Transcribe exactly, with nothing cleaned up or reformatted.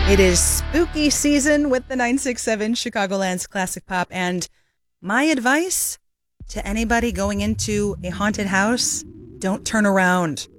It is spooky season with the nine six seven Chicagoland's Classic Pop, and my advice to anybody going into a haunted house, don't turn around.